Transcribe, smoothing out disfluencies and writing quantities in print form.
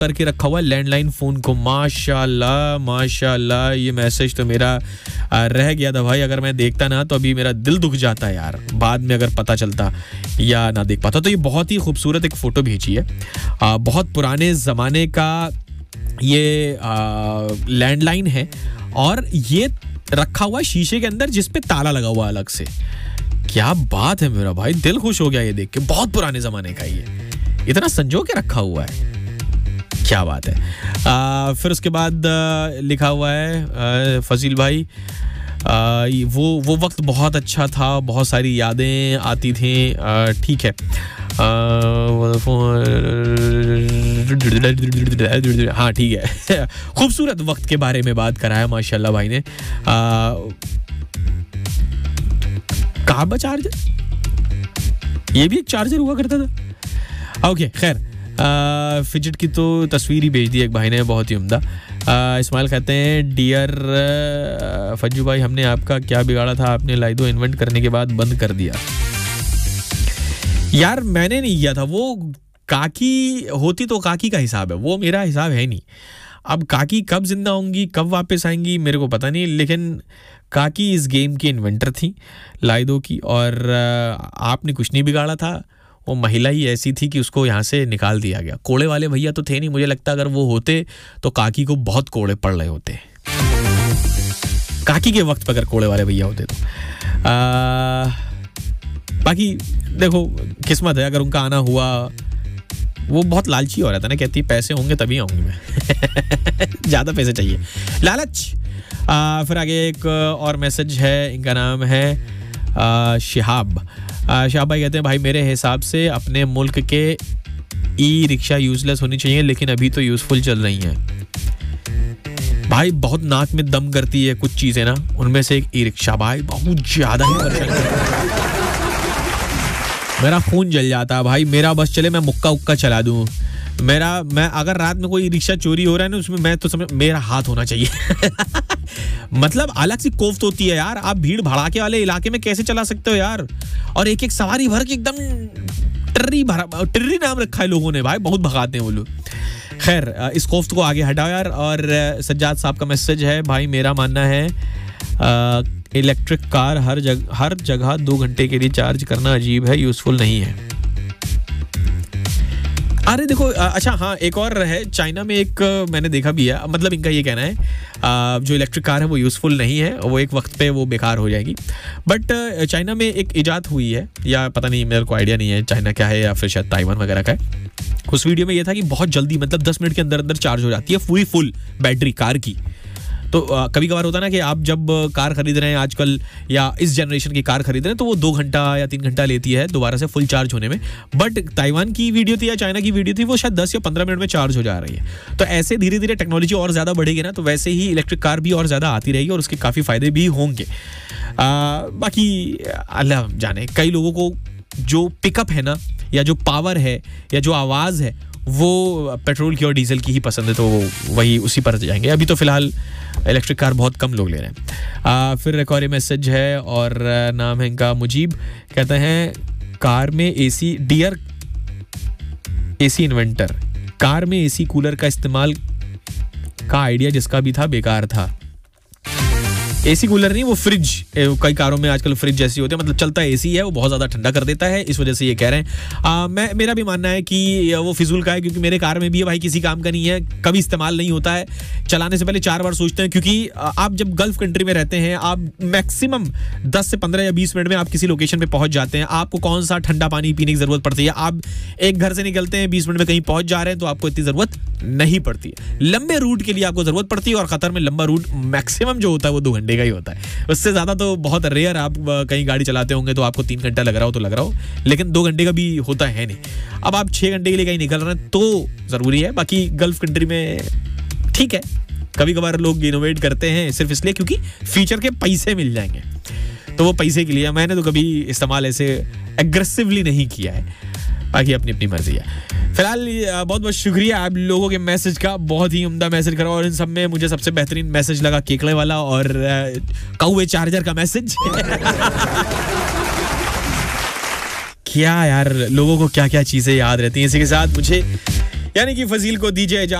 करके रखा हुआ है लैंडलाइन फोन को। माशाल्लाह माशाल्लाह, ये मैसेज तो मेरा रह गया था भाई। अगर मैं देखता ना तो अभी मेरा दिल दुख जाता है यार, बाद में अगर पता चलता या ना देख पाता। तो ये बहुत ही खूबसूरत एक फ़ोटो भेजी है, बहुत पुराने ज़माने का ये लैंडलाइन है और ये रखा हुआ शीशे के अंदर जिस पे ताला लगा हुआ अलग से। क्या बात है मेरा भाई, दिल खुश हो गया ये देख के। बहुत पुराने ज़माने का ये इतना संजो के रखा हुआ है, क्या बात है। फिर उसके बाद लिखा हुआ है फजील भाई, वो वक्त बहुत अच्छा था, बहुत सारी यादें आती थी। ठीक है, हाँ ठीक है। खूबसूरत वक्त के बारे में बात करा है माशाल्लाह भाई ने। कहाँ बा चार्जर, ये भी एक चार्जर हुआ करता था। ओके खैर, फिजिट की तो तस्वीर ही भेज दी एक भाई ने, बहुत ही उम्दा। इस्माइल कहते हैं डियर फज्जू भाई, हमने आपका क्या बिगाड़ा था, आपने लाइदो इन्वेंट करने के बाद बंद कर दिया। यार मैंने नहीं किया था, वो काकी होती तो काकी का हिसाब है, वो मेरा हिसाब है नहीं। अब काकी कब जिंदा होंगी, कब वापस आएंगी, मेरे को पता नहीं, लेकिन काकी इस गेम की इन्वेंटर थी लाइदो की, और आपने कुछ नहीं बिगाड़ा था। वो महिला ही ऐसी थी कि उसको यहाँ से निकाल दिया गया। कोड़े वाले भैया तो थे नहीं, मुझे लगता अगर वो होते तो काकी को बहुत कोड़े पड़ रहे होते, काकी के वक्त पर अगर कोड़े वाले भैया होते तो। बाकी देखो किस्मत है, अगर उनका आना हुआ। वो बहुत लालची हो रहा था ना, कहती पैसे होंगे तभी आऊंगी मैं। ज़्यादा पैसे चाहिए, लालच। फिर आगे एक और मैसेज है, इनका नाम है शिहाब। शाह भाई कहते हैं भाई मेरे हिसाब से अपने मुल्क के ई रिक्शा यूजलेस होनी चाहिए, लेकिन अभी तो यूजफुल चल रही हैं भाई। बहुत नाक में दम करती है कुछ चीजें ना, उनमें से एक ई रिक्शा भाई बहुत ज्यादा ही परेशान करती है। मेरा खून जल जाता है भाई, मेरा बस चले मैं मुक्का उक्का चला दूं। मैं अगर रात में कोई रिक्शा चोरी हो रहा है ना, उसमें मैं तो समझ मेरा हाथ होना चाहिए। मतलब अलग सी कोफ्त होती है यार, आप भीड़ भड़ाके वाले इलाके में कैसे चला सकते हो यार। और एक एक सवारी भर के एकदम टिर्री नाम रखा है लोगों ने भाई, बहुत भगाते हैं वो लोग। खैर इस कोफ्त को आगे हटाओ यार। और सज्जाद साहब का मैसेज है भाई, मेरा मानना है इलेक्ट्रिक कार हर जगह 2 घंटे के लिए चार्ज करना अजीब है, यूजफुल नहीं है। अरे देखो, अच्छा हाँ एक और है, चाइना में एक मैंने देखा भी है, मतलब इनका ये कहना है जो इलेक्ट्रिक कार है वो यूज़फुल नहीं है, वो एक वक्त पे वो बेकार हो जाएगी। बट चाइना में एक इजाद हुई है, या पता नहीं मेरे को आइडिया नहीं है चाइना क्या है, या फिर शायद ताइवान वगैरह का है। उस वीडियो में ये था कि बहुत जल्दी, मतलब 10 मिनट के अंदर अंदर चार्ज हो जाती है पूरी फुल बैटरी कार की। तो कभी कभार होता है ना कि आप जब कार खरीद रहे हैं आजकल, या इस जनरेशन की कार खरीद रहे हैं, तो वो 2 घंटा या 3 घंटा लेती है दोबारा से फुल चार्ज होने में। बट ताइवान की वीडियो थी या चाइना की वीडियो थी, वो शायद 10 या 15 मिनट में चार्ज हो जा रही है। तो ऐसे धीरे धीरे टेक्नोलॉजी और ज़्यादा बढ़ेगी ना, तो वैसे ही इलेक्ट्रिक कार भी और ज़्यादा आती रहेगी और उसके काफ़ी फ़ायदे भी होंगे। बाकी अल्लाह जाने, कई लोगों को जो पिकअप है ना, या जो पावर है, या जो आवाज़ है, वो पेट्रोल की और डीजल की ही पसंद है, तो वही उसी पर जाएंगे। अभी तो फिलहाल इलेक्ट्रिक कार बहुत कम लोग ले रहे हैं। फिर एक और मैसेज है, और नाम है इनका मुजीब। कहते हैं कार में AC, dear AC inventor, car में एसी कूलर का इस्तेमाल का आइडिया जिसका भी था बेकार था। एसी कूलर नहीं, वो फ्रिज, कई कारों में आजकल फ्रिज जैसी होती है, मतलब चलता है एसी है, वो बहुत ज़्यादा ठंडा कर देता है, इस वजह से ये कह रहे हैं। मेरा भी मानना है कि वो फिजूल का है, क्योंकि मेरे कार में भी है भाई, किसी काम का नहीं है, कभी इस्तेमाल नहीं होता है। चलाने से पहले 4 बार सोचते हैं, क्योंकि आप जब गल्फ कंट्री में रहते हैं, आप मैक्सिमम 10 से 15 या 20 मिनट में आप किसी लोकेशन पर पहुंच जाते हैं। आपको कौन सा ठंडा पानी पीने की जरूरत पड़ती है? आप एक घर से निकलते हैं, 20 मिनट में कहीं पहुंच जा रहे हैं, तो आपको इतनी जरूरत नहीं पड़ती है। लंबे रूट के लिए आपको जरूरत पड़ती है, और कतर में लंबा रूट मैक्सिमम जो होता है वो 2 घंटे का ही होता है। उससे ज्यादा तो बहुत रेयर आप कहीं गाड़ी चलाते होंगे तो आपको 3 घंटा लग रहा हो तो लग रहा हो, लेकिन 2 घंटे का भी होता है नहीं। अब आप 6 घंटे के लिए कहीं निकल रहे हैं तो जरूरी है। बाकी गल्फ कंट्री में ठीक है, कभी कभार लोग इनोवेट करते हैं सिर्फ इसलिए क्योंकि फीचर के पैसे मिल जाएंगे, तो वो पैसे के लिए। मैंने तो कभी इस्तेमाल ऐसे एग्रेसिवली नहीं किया है, बाकी अपनी अपनी मर्जी है। फिलहाल बहुत बहुत शुक्रिया आप लोगों के मैसेज का, बहुत ही उम्दा मैसेज करा, और इन सब में मुझे सबसे बेहतरीन मैसेज लगा केकड़े वाला और कौवे चार्जर का मैसेज। क्या यार, लोगों को क्या क्या चीजें याद रहती हैं। इसी के साथ मुझे यानी कि फजील को दीजिए इजाजत।